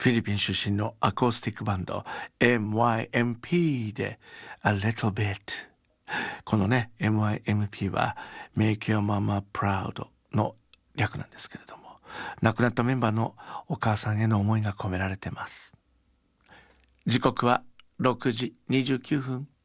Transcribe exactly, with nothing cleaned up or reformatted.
フィリピン出身のアコースティックバンド エムワイエムピー で A Little Bit。 このね エムワイエムピー は Make Your Mama Proud の略なんですけれども、亡くなったメンバーのお母さんへの思いが込められてます。時刻はろくじにじゅうきゅうふん。